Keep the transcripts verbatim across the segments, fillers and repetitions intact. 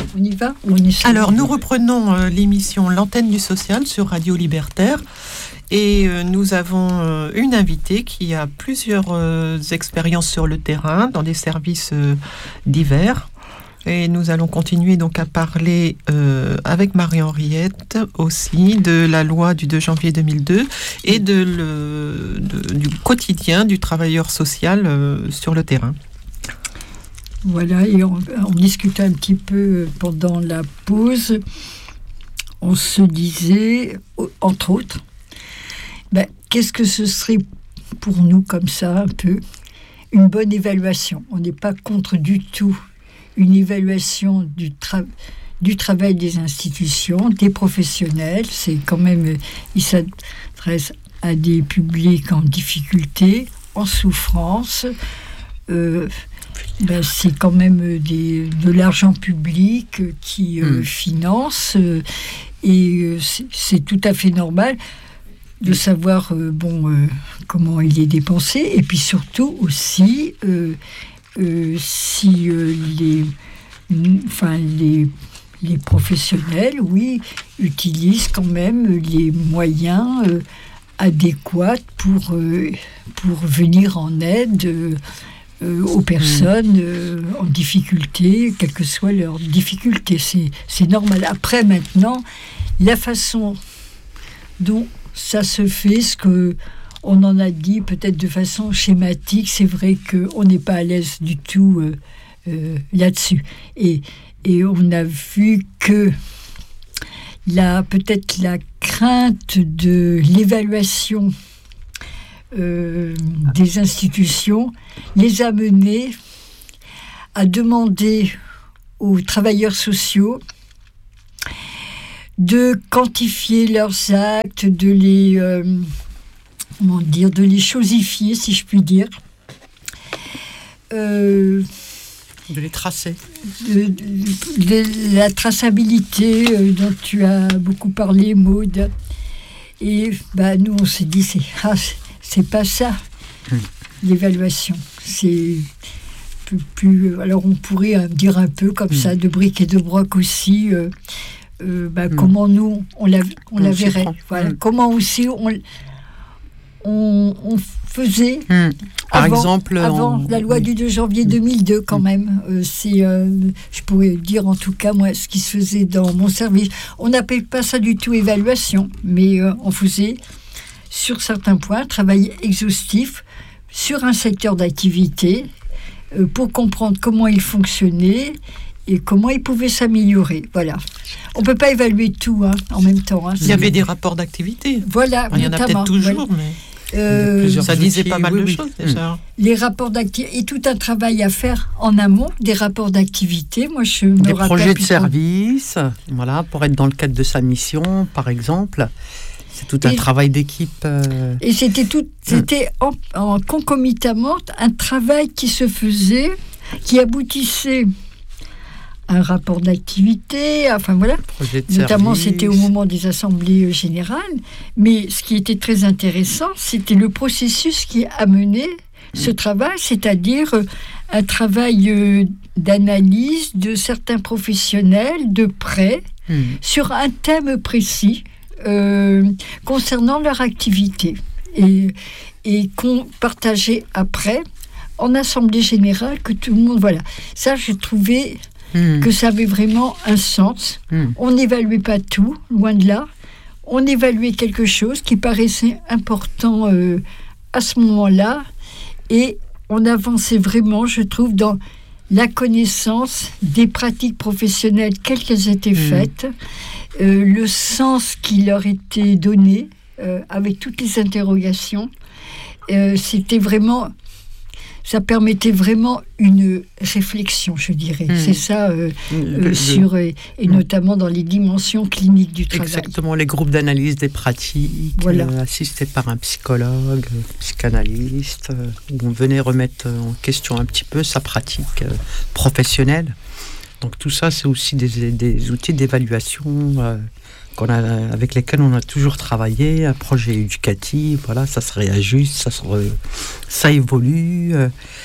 On y va on y Alors, nous reprenons euh, l'émission L'Antenne du Social sur Radio Libertaire. Et euh, nous avons euh, une invitée qui a plusieurs euh, expériences sur le terrain, dans des services euh, divers. Et nous allons continuer donc à parler euh, avec Marie-Henriette aussi de la loi du deux janvier deux mille deux et de le, de, du quotidien du travailleur social euh, sur le terrain. Voilà, et on, on discutait un petit peu pendant la pause. On se disait, entre autres, ben, qu'est-ce que ce serait pour nous comme ça, un peu, une bonne évaluation. On n'est pas contre du tout une évaluation du, tra- du travail des institutions, des professionnels. C'est quand même, ils s'adressent à des publics en difficulté, en souffrance. Euh, ben c'est quand même des, de l'argent public qui euh, mmh. finance euh, et euh, c'est, c'est tout à fait normal de savoir euh, bon, euh, comment il est dépensé et puis surtout aussi euh, Euh, si euh, les, enfin, les, les professionnels, oui, utilisent quand même les moyens euh, adéquats pour, euh, pour venir en aide euh, euh, aux personnes euh, en difficulté, quelle que soit leur difficulté. C'est, c'est normal. Après, maintenant, la façon dont ça se fait, ce que on en a dit peut-être de façon schématique, c'est vrai qu'on n'est pas à l'aise du tout euh, euh, là-dessus. Et, et on a vu que la, peut-être la crainte de l'évaluation euh, des institutions les a menés à demander aux travailleurs sociaux de quantifier leurs actes, de les... Euh, comment dire, de les chosifier, si je puis dire. Euh, de les tracer. De, de, de la traçabilité euh, dont tu as beaucoup parlé, Maud. Et bah, nous, on s'est dit, c'est, ah, c'est pas ça, mmh. l'évaluation. C'est plus, plus... Alors, on pourrait euh, dire un peu comme mmh. ça, de briques et de broc aussi, euh, euh, bah, mmh. comment nous, on la, on on la verrait. Voilà. Mmh. Comment aussi on... On, on faisait mmh. Par avant, exemple, avant on... la loi du deux janvier deux mille deux quand mmh. même. Euh, c'est, euh, je pourrais dire en tout cas moi ce qui se faisait dans mon service. On n'appelle pas ça du tout évaluation, mais euh, on faisait sur certains points un travail exhaustif sur un secteur d'activité euh, pour comprendre comment il fonctionnait et comment il pouvait s'améliorer. Voilà. On ne peut pas évaluer tout hein, en même temps. Hein. Il y avait des rapports d'activité. Voilà, il y en a peut-être toujours, voilà. mais euh, ça disait outils, pas mal oui, de oui. choses déjà. Les rapports d'activité et tout un travail à faire en amont des rapports d'activité. Moi, je me des rappelle projets de plus service, voilà, pour être dans le cadre de sa mission, par exemple. C'est tout un et, travail d'équipe. Euh... Et c'était tout, c'était en, en concomitamment un travail qui se faisait, qui aboutissait un rapport d'activité, enfin voilà. Projet de Notamment, service. c'était au moment des assemblées générales. Mais ce qui était très intéressant, c'était le processus qui a mené ce travail, c'est-à-dire un travail euh, d'analyse de certains professionnels de près mmh. sur un thème précis euh, concernant leur activité et, et qu'on partageait après en assemblée générale, que tout le monde... Voilà. Ça, j'ai trouvé... Mmh. que ça avait vraiment un sens. Mmh. On n'évaluait pas tout, loin de là. On évaluait quelque chose qui paraissait important euh, à ce moment-là et on avançait vraiment, je trouve, dans la connaissance des pratiques professionnelles, quelles qu'elles étaient mmh. faites, euh, le sens qui leur était donné, euh, avec toutes les interrogations. Euh, c'était vraiment... Ça permettait vraiment une réflexion, je dirais. Mmh. C'est ça, euh, euh, sur, et, et mmh. notamment dans les dimensions cliniques du travail. Exactement, les groupes d'analyse des pratiques, voilà. euh, assistés par un psychologue, psychanalyste, euh, où on venait remettre en question un petit peu sa pratique euh, professionnelle. Donc tout ça, c'est aussi des, des outils d'évaluation euh, qu'on a, avec lesquels on a toujours travaillé, un projet éducatif, voilà, ça se réajuste, ça, se re, ça évolue. Euh,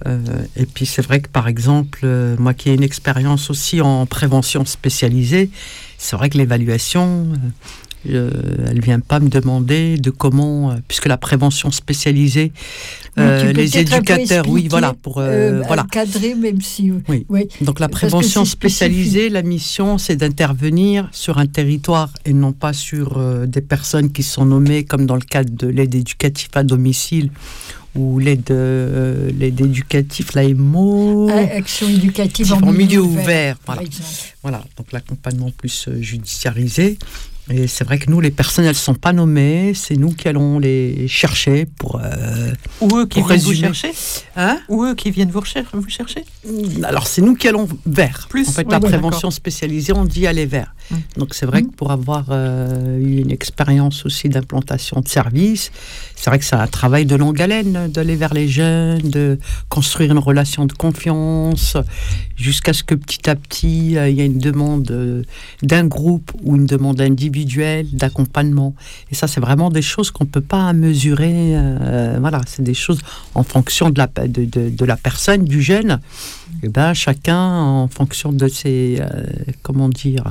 Euh, et puis c'est vrai que par exemple, euh, moi qui ai une expérience aussi en prévention spécialisée, c'est vrai que l'évaluation, euh, elle ne vient pas me demander de comment, euh, puisque la prévention spécialisée, euh, les éducateurs, oui, voilà, pour euh, euh, voilà. cadrer, même si. Oui. oui. Donc la prévention spécialisée, la mission, c'est d'intervenir sur un territoire et non pas sur euh, des personnes qui sont nommées, comme dans le cadre de l'aide éducative à domicile ou l'aide, euh, l'aide éducative, l'A M O. Action éducative en, en milieu, milieu ouvert. ouvert Voilà. par exemple. Voilà, donc l'accompagnement plus euh, judiciarisé. Et c'est vrai que nous, les personnes, elles ne sont pas nommées. C'est nous qui allons les chercher pour. Euh, Ou eux qui viennent résumer. vous chercher hein Ou eux qui viennent vous, recher- vous chercher Alors, c'est nous qui allons vers. Plus. En fait, oui, la oui, prévention d'accord. spécialisée, on dit aller vers. Mmh. Donc, c'est vrai mmh. que pour avoir euh, eu une expérience aussi d'implantation de services, c'est vrai que c'est un travail de longue haleine d'aller vers les jeunes, de construire une relation de confiance, jusqu'à ce que petit à petit, euh, il y ait une demande euh, d'un groupe ou une demande individuelle d'accompagnement. Et ça, c'est vraiment des choses qu'on ne peut pas mesurer. Euh, voilà, c'est des choses en fonction de la, de, de, de la personne, du jeune. Et ben, chacun, en fonction de ses, euh, comment dire,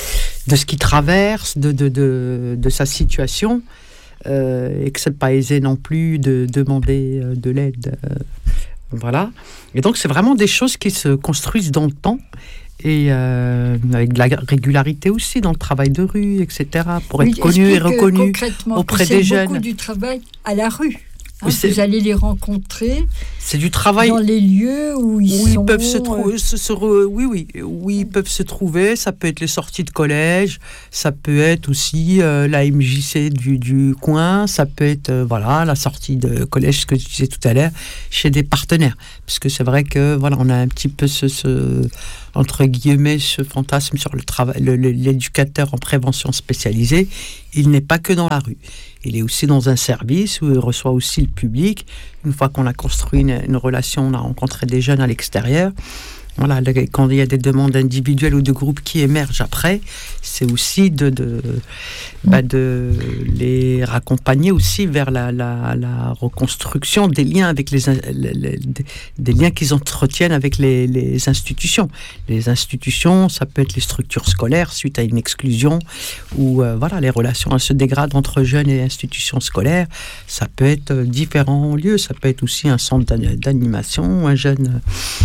de ce qu'il traverse, de, de, de, de sa situation, euh, et que c'est pas aisé non plus de demander euh, de l'aide. Euh, voilà. Et donc, c'est vraiment des choses qui se construisent dans le temps. Et euh, avec de la régularité aussi dans le travail de rue, et cetera, pour oui, être connu et reconnu auprès des jeunes. C'est beaucoup du travail à la rue. Hein, oui, vous allez les rencontrer. C'est du travail dans les lieux où ils, où ils sont, peuvent se trouver. Euh... Se, se re, oui, oui, où ils peuvent se trouver. Ça peut être les sorties de collège, ça peut être aussi euh, la M J C du, du coin, ça peut être euh, voilà la sortie de collège, ce que je disais tout à l'heure, chez des partenaires. Parce que c'est vrai que voilà, on a un petit peu ce, ce entre guillemets ce fantasme sur le travail, le, le, l'éducateur en prévention spécialisée. Il n'est pas que dans la rue. Il est aussi dans un service où il reçoit aussi le public. Une fois qu'on a construit une, une relation, on a rencontré des jeunes à l'extérieur. Voilà, quand il y a des demandes individuelles ou de groupes qui émergent après, c'est aussi de, de, bah de les raccompagner aussi vers la, la, la reconstruction des liens avec les, les, les des liens qu'ils entretiennent avec les, les institutions. Les institutions, ça peut être les structures scolaires suite à une exclusion où euh, voilà, les relations elles se dégradent entre jeunes et institutions scolaires. Ça peut être différents lieux, ça peut être aussi un centre d'animation, un jeune.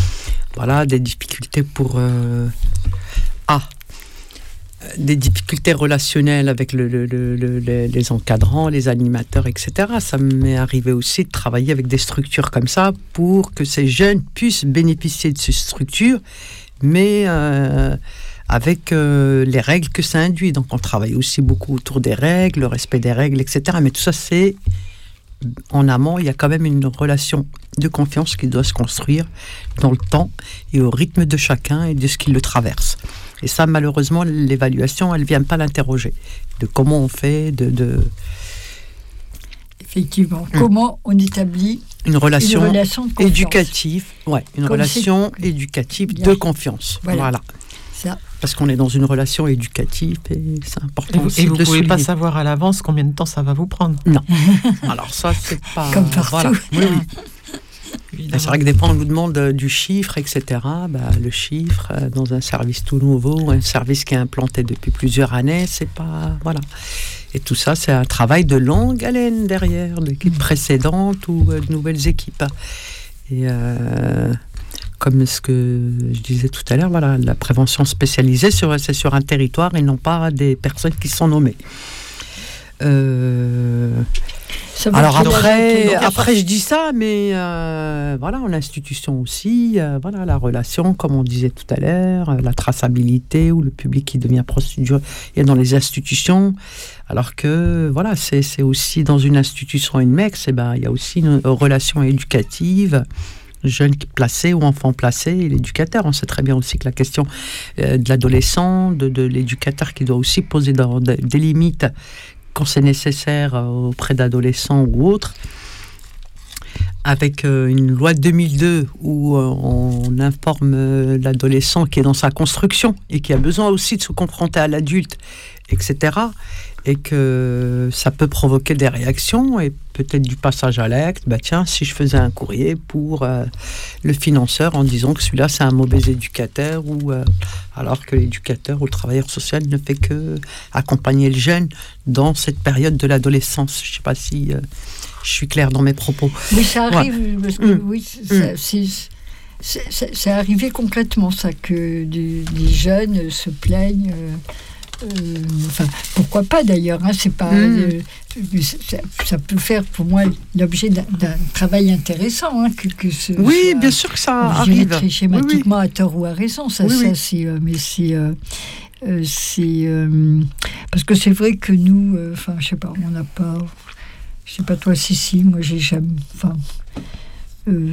Voilà, des difficultés pour... Euh, ah, des difficultés relationnelles avec le, le, le, le, les encadrants, les animateurs, et cetera. Ça m'est arrivé aussi de travailler avec des structures comme ça pour que ces jeunes puissent bénéficier de ces structures, mais euh, avec euh, les règles que ça induit. Donc on travaille aussi beaucoup autour des règles, le respect des règles, et cetera. Mais tout ça, c'est... En amont, il y a quand même une relation de confiance qui doit se construire dans le temps et au rythme de chacun et de ce qui le traverse. Et ça, malheureusement, l'évaluation, elle ne vient pas l'interroger. De comment on fait, de... de... Effectivement. Hum. Comment on établit une relation, une relation de éducative, ouais, une Comme relation c'est... éducative Bien. de confiance. Voilà. voilà. Ça. Parce qu'on est dans une relation éducative et c'est important et vous, aussi et vous de le pouvez souligner. Pas savoir à l'avance combien de temps ça va vous prendre. Non. Alors ça, c'est pas... Comme partout. Voilà. Oui, oui. C'est vrai que des fois, on nous demande du chiffre, et cetera. Bah, le chiffre, dans un service tout nouveau, un service qui est implanté depuis plusieurs années, c'est pas... Voilà. Et tout ça, c'est un travail de longue haleine derrière, d'équipes précédentes ou de nouvelles équipes. Et... Euh... Comme ce que je disais tout à l'heure, voilà, la prévention spécialisée, sur, c'est sur un territoire et non pas des personnes qui sont nommées. Euh... Alors après, après je dis ça, mais euh, voilà, en institution aussi, euh, voilà, la relation, comme on disait tout à l'heure, la traçabilité ou le public qui devient procédure, il y a dans les institutions, alors que voilà, c'est, c'est aussi dans une institution, une M E X, et ben, il y a aussi une relation éducative. Jeunes placés ou enfants placés, et l'éducateur. On sait très bien aussi que la question euh, de l'adolescent, de, de l'éducateur qui doit aussi poser dans, de, des limites quand c'est nécessaire euh, auprès d'adolescents ou autres. Avec euh, une loi de deux mille deux où euh, on informe euh, l'adolescent qui est dans sa construction et qui a besoin aussi de se confronter à l'adulte et cetera. Et que ça peut provoquer des réactions et peut-être du passage à l'acte. Bah tiens, si je faisais un courrier pour euh, le financeur en disant que celui-là c'est un mauvais éducateur, ou euh, alors que l'éducateur ou le travailleur social ne fait que accompagner le jeune dans cette période de l'adolescence. Je ne sais pas si euh, je suis claire dans mes propos. Mais ça arrive, ouais. parce que mmh. oui, ça, mmh. c'est, c'est, c'est, c'est arrivé concrètement ça, que des, des jeunes se plaignent. Euh, Euh, enfin, pourquoi pas d'ailleurs, hein, c'est pas, mmh. euh, ça, ça peut faire pour moi l'objet d'un, d'un travail intéressant, hein, que, que ce oui, soit, bien sûr que ça je arrive. Très schématiquement oui, oui. à tort ou à raison, ça, oui, ça oui. c'est, euh, mais c'est, euh, euh, c'est euh, parce que c'est vrai que nous, enfin, euh, je sais pas, on n'a pas, je sais pas toi, Cécile, moi j'ai jamais, enfin. Euh,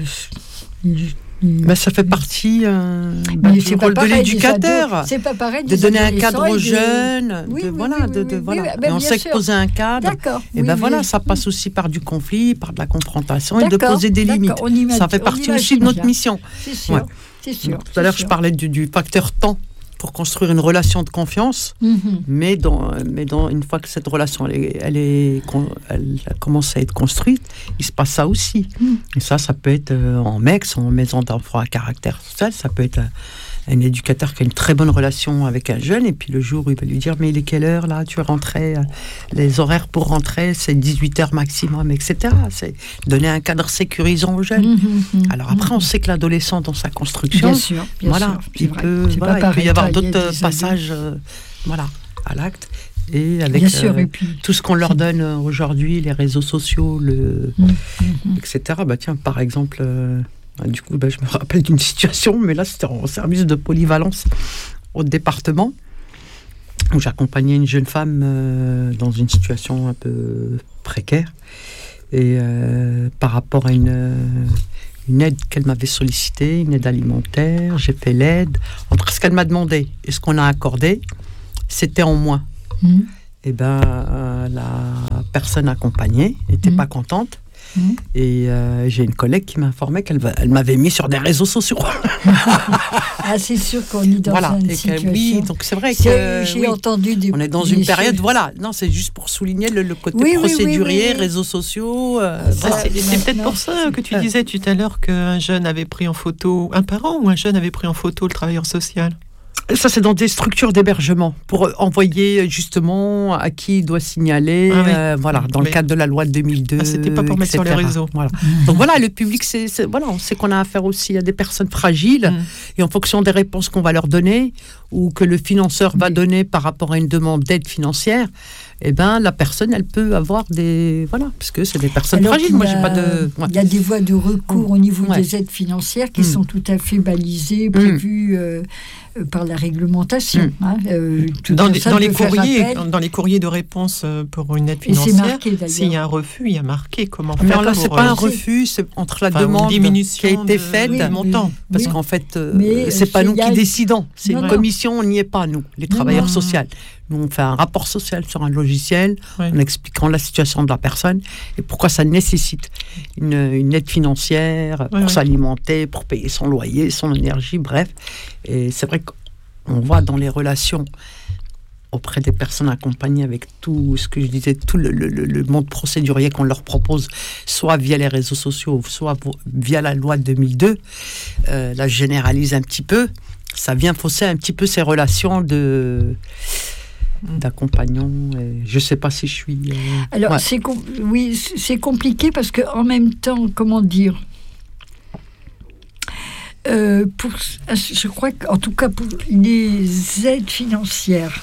Ben, ça fait partie euh, ben, du rôle de l'éducateur. C'est pas pareil de donner un cadre aux jeunes. Oui, de, oui, voilà, oui, de, oui, de, oui, voilà. oui, ben, et on sait sûr. que poser un cadre. D'accord. Et oui, ben oui, voilà, oui. ça passe aussi par du conflit, par de la confrontation d'accord, et de poser des limites. Imagine, ça fait partie aussi de notre bien. mission. C'est sûr. Ouais. C'est sûr. Tout à l'heure, je parlais du, du facteur temps pour construire une relation de confiance, mm-hmm. mais, dans, mais dans, une fois que cette relation elle, est, elle, est, elle a commencé à être construite, il se passe ça aussi. Mm. Et ça, ça peut être en M E X, en maison d'enfants à caractère social, ça peut être un, un éducateur qui a une très bonne relation avec un jeune, et puis le jour où il va lui dire « mais il est quelle heure là, tu es rentré, les horaires pour rentrer, c'est dix-huit heures maximum, et cetera » C'est donner un cadre sécurisant aux jeunes. Mm-hmm. Alors après, on sait que l'adolescent, dans sa construction, bien sûr, bien voilà, sûr, il, peut, voilà, il peut y avoir d'autres passages euh, voilà, à l'acte. Et avec bien sûr, euh, et puis, tout ce qu'on leur donne aujourd'hui, les réseaux sociaux, le, mm-hmm. et cetera. Bah tiens, par exemple, euh, du coup, bah, je me rappelle d'une situation, mais là, c'était en service de polyvalence au département, où j'accompagnais une jeune femme euh, dans une situation un peu précaire. Et euh, par rapport à une... Euh, une aide qu'elle m'avait sollicitée, une aide alimentaire, j'ai fait l'aide. Entre ce qu'elle m'a demandé et ce qu'on a accordé, c'était en moins. Mmh. Et ben euh, la personne accompagnée n'était mmh. pas contente. Mmh. Et euh, j'ai une collègue qui m'informait qu'elle va, elle m'avait mis sur des réseaux sociaux. Ah, c'est sûr qu'on est dans voilà. une et situation. Oui, donc c'est vrai c'est, que j'ai oui, entendu des. On est dans des une période, choses. voilà. Non, c'est juste pour souligner le, le côté oui, procédurier, oui, oui, oui. réseaux sociaux. Euh, ça, voilà. c'est, c'est peut-être pour ça que tu euh. disais tout à l'heure qu'un jeune avait pris en photo, un parent ou un jeune avait pris en photo le travailleur social. Ça, c'est dans des structures d'hébergement pour envoyer justement à qui il doit signaler, ah oui. euh, voilà, dans Mais... le cadre de la loi de deux mille deux. Ah, c'était pas pour mettre sur les réseaux. Voilà. Donc voilà, le public, c'est, c'est, voilà, on sait qu'on a affaire aussi à des personnes fragiles mmh. et en fonction des réponses qu'on va leur donner ou que le financeur va donner par rapport à une demande d'aide financière, eh ben la personne, elle peut avoir des, voilà, parce que c'est des personnes Alors fragiles. Moi, j'ai pas de. Il ouais. y a des voies de recours mmh. au niveau ouais. des aides financières qui mmh. sont tout à fait balisées, prévues. Mmh. Euh, par la réglementation. Mmh. Hein, euh, dans, les, dans, les courriers, dans les courriers de réponse pour une aide financière, marqué, s'il y a un refus, il y a marqué comment mais faire. Alors là, c'est pas un refus, c'est entre la enfin, demande qui a été faite, oui, montant. Parce oui. qu'en fait, euh, c'est pas nous qui décidons, c'est non, une non. commission, on n'y est pas, nous, les travailleurs non, sociaux. Nous, on fait un rapport social sur un logiciel oui. en expliquant la situation de la personne et pourquoi ça nécessite une, une aide financière oui, pour oui. s'alimenter, pour payer son loyer, son énergie, bref. Et c'est vrai qu'on voit dans les relations auprès des personnes accompagnées avec tout ce que je disais, tout le, le, le monde procédurier qu'on leur propose, soit via les réseaux sociaux, soit pour, via la loi de deux mille deux, euh, là, je généralise un petit peu, ça vient fausser un petit peu ces relations de... d'accompagnant. Je ne sais pas si je suis... Euh... Alors, ouais. c'est, com- oui, c'est compliqué parce qu'en même temps, comment dire, euh, pour, je crois qu'en tout cas pour les aides financières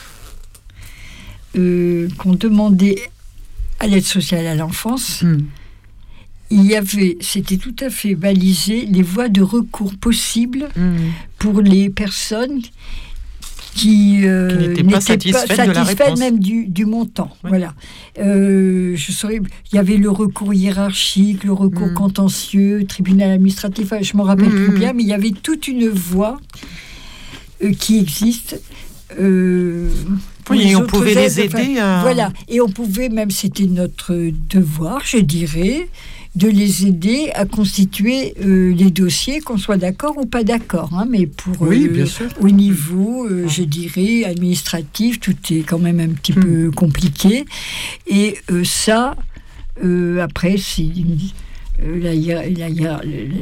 euh, qu'on demandait à l'aide sociale à l'enfance, mm. il y avait, c'était tout à fait balisé, les voies de recours possibles mm. pour les personnes qui, euh, qui n'étaient pas satisfaites, pas de la réponse. Même du, du montant. Oui. Voilà. Euh, je saurais, il y avait le recours hiérarchique, le recours mmh. contentieux, tribunal administratif, je ne me rappelle mmh. plus bien, mais il y avait toute une voie euh, qui existe. Euh, oui, et on pouvait aides, les aider. Enfin, à... Voilà. Et on pouvait, même c'était notre devoir, je dirais, de les aider à constituer euh, les dossiers, qu'on soit d'accord ou pas d'accord. Hein, mais pour oui, euh, bien sûr. au niveau, euh, je dirais, administratif, tout est quand même un petit mmh. peu compliqué. Et euh, ça, euh, après, c'est euh, la, la, la, la,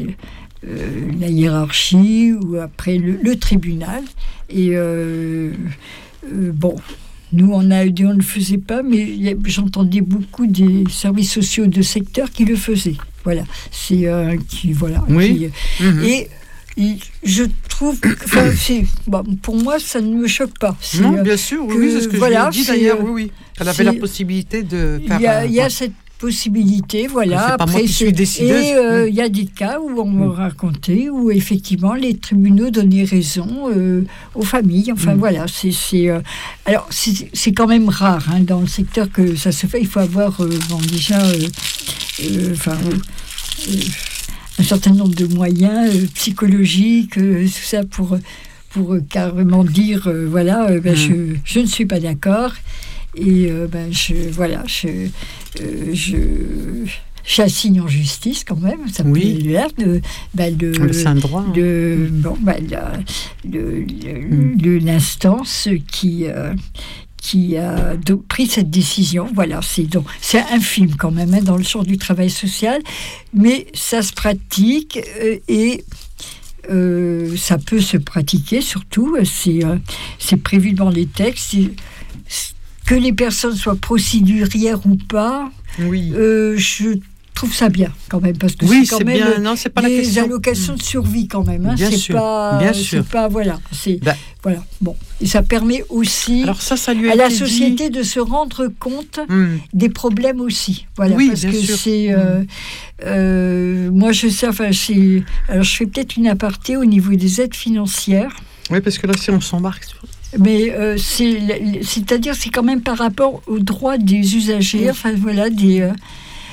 euh, la hiérarchie ou après le, le tribunal. Et euh, euh, bon... Nous, en A E D, on ne le faisait pas, mais j'entendais beaucoup des services sociaux de secteur qui le faisaient. Voilà. C'est euh, qui, voilà. Oui. Qui, mmh. Et, et je trouve que, enfin, c'est, bon, pour moi, ça ne me choque pas. C'est, non, bien sûr, oui, que, c'est ce que voilà, je lui ai dit d'ailleurs. Oui, oui. Elle avait la possibilité de faire. Il y a, il y a cette possibilité, voilà. C'est pas après, moi qui suis décideuse. Et il euh, mmh. y a des cas où on me mmh. racontait où effectivement les tribunaux donnaient raison euh, aux familles. Enfin mmh. voilà, c'est, c'est euh, alors c'est, c'est quand même rare hein, dans le secteur que ça se fait. Il faut avoir euh, bon, déjà, euh, euh, enfin. Euh, un certain nombre de moyens euh, psychologiques, euh, tout ça pour pour euh, carrément dire euh, voilà, euh, ben, mmh. je je ne suis pas d'accord. Et euh, ben je voilà je euh, je j'assigne en justice quand même, ça oui. peut l'air de ben le c'est un droit de hein. bon ben la, le, le, mm. le l'instance qui euh, qui a do, pris cette décision. Voilà, c'est donc c'est infime quand même hein, dans le champ du travail social, mais ça se pratique euh, et euh, ça peut se pratiquer surtout. C'est euh, c'est prévu dans les textes. C'est, c'est, que les personnes soient procédurières ou pas, oui. euh, je trouve ça bien quand même parce que oui, c'est quand c'est même bien. Non, c'est pas des la question. allocations de survie quand même. Hein. Bien c'est sûr. pas, bien c'est sûr. pas voilà, c'est bah. voilà. Bon, et ça permet aussi Alors ça, ça lui a à la été société dit. de se rendre compte mm. des problèmes aussi. Voilà, oui, parce bien que sûr. c'est. Euh, euh, moi, je sais. Enfin, c'est. Alors, je fais peut-être une aparté au niveau des aides financières. Oui, parce que là, si on s'embarque. Mais euh, c'est, c'est-à-dire, c'est quand même par rapport aux droits des usagers, enfin voilà, des, euh,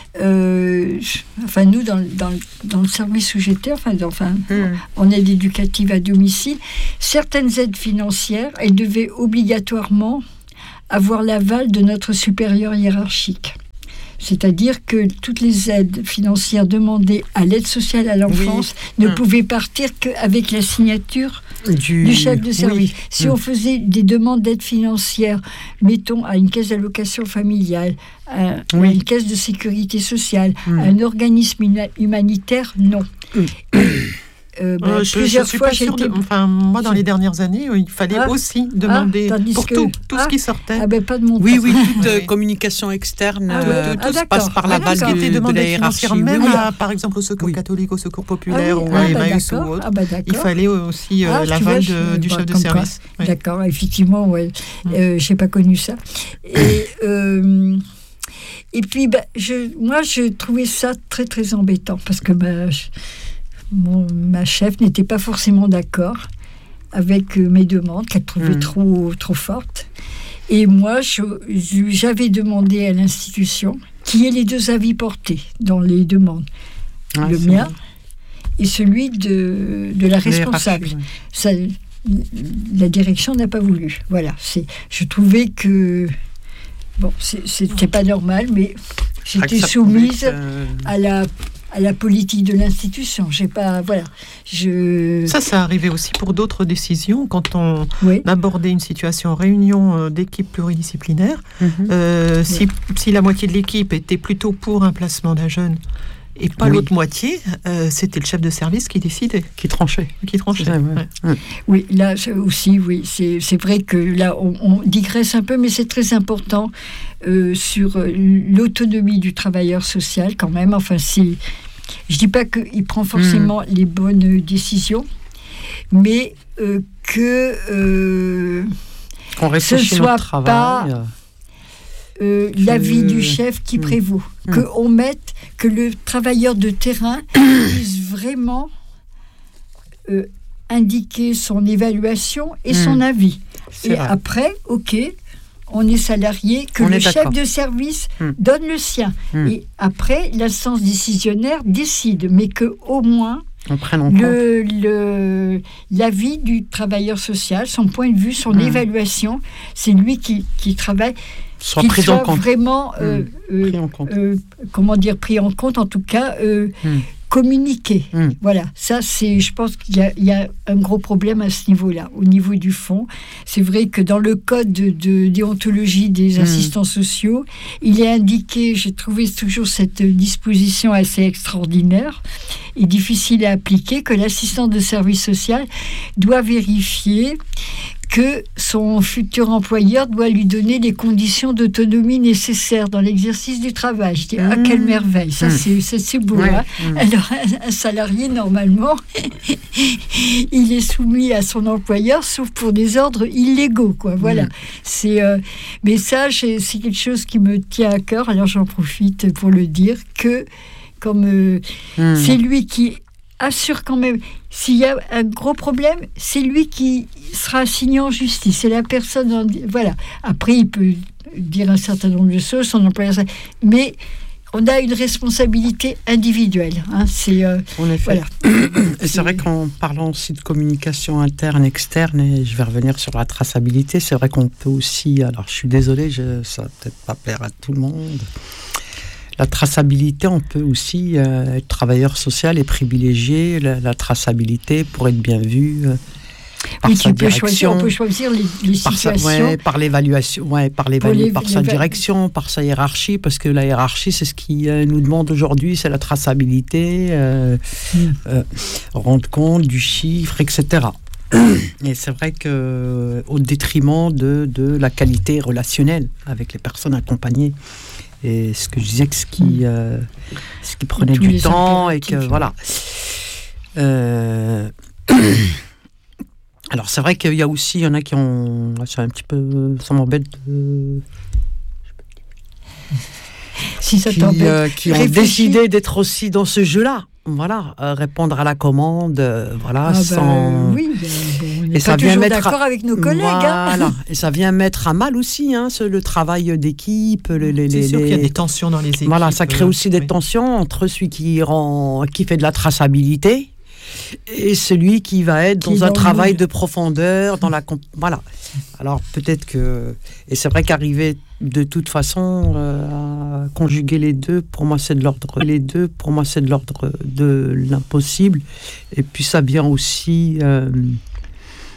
euh, enfin nous dans, dans, dans le service où j'étais, enfin, enfin mmh. en aide éducative à domicile, certaines aides financières, elles devaient obligatoirement avoir l'aval de notre supérieur hiérarchique. C'est-à-dire que toutes les aides financières demandées à l'aide sociale à l'enfance oui. ne mmh. pouvaient partir qu'avec la signature du, du chef de service. Oui. Si mmh. on faisait des demandes d'aide financière, mettons à une caisse d'allocation familiale, à, oui. à une caisse de sécurité sociale, mmh. à un organisme humanitaire, non. Mmh. Et, Euh, bah, euh, je, plusieurs je suis fois, pas sûre de, enfin, moi, dans les dernières années, il fallait ah, aussi demander ah, pour que, tout, tout ah, ce qui sortait. Ah ben, pas de mon oui, temps. oui, toute euh, communication externe, ah, euh, ah, tout se passe par la base de, de, de la hiérarchie. Même, oui. à, par exemple, au Secours oui. catholique, au Secours populaire, ah, oui. ou à ah, Emmaüs bah, ou autre, ah, bah, il fallait aussi euh, ah, l'aval vois, de, je, du bah, chef de service. Oui. D'accord, effectivement, ouais. Mm. Euh, j'ai pas connu ça. Et euh, et puis, bah, je, moi, je trouvais ça très très embêtant parce que bah, je, Mon, ma chef n'était pas forcément d'accord avec euh, mes demandes, qu'elle trouvait mmh. trop, trop fortes. Et moi, je, je, j'avais demandé à l'institution qui ait les deux avis portés dans les demandes. Ah, le mien vrai. Et celui de, de la responsable. Oui. Ça, la direction n'a pas voulu. Voilà. C'est, je trouvais que... Bon, c'est, c'était pas normal, mais j'étais soumise euh... à la... à la politique de l'institution. J'ai pas, voilà. Je... Ça, ça arrivait aussi pour d'autres décisions. Quand on oui. abordait une situation en réunion d'équipe pluridisciplinaire, mm-hmm. euh, si, oui. si la moitié de l'équipe était plutôt pour un placement d'un jeune et pas oui. l'autre moitié, euh, c'était le chef de service qui décidait. Qui tranchait. Qui tranchait. Ça, ouais. Ouais. Oui, là aussi, oui. C'est, c'est vrai que là, on, on digresse un peu, mais c'est très important euh, sur l'autonomie du travailleur social quand même. Enfin, c'est... Je ne dis pas qu'il prend forcément mmh. les bonnes décisions, mais euh, que euh, ce ne soit pas euh, que... l'avis du chef qui mmh. prévaut. Mmh. Qu'on mette, que le travailleur de terrain puisse vraiment euh, indiquer son évaluation et mmh. son avis. C'est et vrai. Après, ok, on est salarié, que on le chef d'accord. de service mmh. donne le sien. Mmh. Et après, l'instance décisionnaire décide, mais qu'au moins, on prenne en le, le, l'avis du travailleur social, son point de vue, son mmh. évaluation, c'est lui qui, qui travaille. soit qui pris soit en compte. vraiment, euh, mmh. euh, pris en compte. Euh, comment dire, pris en compte, en tout cas, euh, mmh. communiquer. Mmh. Voilà, ça, c'est, je pense qu'il y a, il y a un gros problème à ce niveau-là, au niveau du fond. C'est vrai que dans le code de, de déontologie des mmh. assistants sociaux, il est indiqué, j'ai trouvé toujours cette disposition assez extraordinaire et difficile à appliquer, que l'assistant de service social doit vérifier que son futur employeur doit lui donner les conditions d'autonomie nécessaires dans l'exercice du travail. Je dis, mmh. ah, quelle merveille, ça, mmh. c'est, c'est, c'est beau. Ouais. Hein mmh. Alors, un, un salarié, normalement, il est soumis à son employeur, sauf pour des ordres illégaux, quoi. Voilà. Mmh. C'est, euh, mais ça, c'est, c'est quelque chose qui me tient à cœur, alors j'en profite pour le dire, que comme euh, mmh. c'est lui qui assure quand même, s'il y a un gros problème, c'est lui qui sera assigné en justice. C'est la personne... En, voilà. Après, il peut dire un certain nombre de choses, son employeur... Mais on a une responsabilité individuelle. Hein, c'est, euh, en effet. Voilà. Et c'est vrai qu'en parlant aussi de communication interne, externe, et je vais revenir sur la traçabilité, c'est vrai qu'on peut aussi... Alors, je suis désolé, je, ça va peut-être pas plaire à tout le monde... La traçabilité, on peut aussi euh, être travailleur social et privilégier la, la traçabilité pour être bien vu euh, par oui, sa tu peux direction. Choisir, on peut choisir les, les par situations. Sa, ouais, par l'évaluation, ouais, par, l'évalu- les, par sa les, direction, par sa hiérarchie, parce que la hiérarchie, c'est ce qui euh, nous demande aujourd'hui, c'est la traçabilité, euh, mm. euh, rendre compte du chiffre, et cetera. Et c'est vrai que au détriment de, de la qualité relationnelle avec les personnes accompagnées. Et ce que je disais, que ce qui, euh, ce qui prenait du temps et que voilà. Euh... Alors c'est vrai qu'il y a aussi, il y en a qui ont, c'est un petit peu, ça m'embête de... Si ça qui, t'embête, euh, qui ont décidé d'être aussi dans ce jeu-là. Voilà, euh, répondre à la commande, euh, voilà, ah sans. Ben, oui, ben, bon, on n'est et pas ça toujours vient mettre d'accord à... avec nos collègues. Voilà, hein. et ça vient mettre à mal aussi, hein, ce, le travail d'équipe. Les, les, C'est sûr les... qu'il y a des tensions dans les équipes. Voilà, ça crée aussi des oui. tensions entre celui qui rend, qui fait de la traçabilité et celui qui va être qui dans un dans travail de profondeur, dans la comp... voilà. Alors peut-être que et c'est vrai qu'arriver de toute façon euh, à conjuguer les deux, pour moi c'est de l'ordre les deux, pour moi c'est de l'ordre de l'impossible. Et puis ça vient aussi euh,